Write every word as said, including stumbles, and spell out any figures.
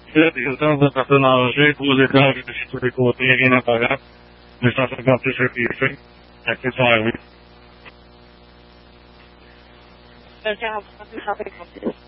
fait, des autant de personnes âgées, gros étages de tous les côtés, rien d'apparent. deux cent cinquante-six sur les faits. Accès sur la rue. quarante-trois, deux cent cinquante-six.